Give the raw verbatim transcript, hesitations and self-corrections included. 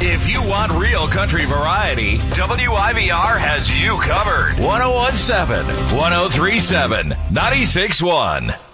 If you want real country variety, W I V R has you covered. one oh one point seven, one oh three point seven, ninety-six point one.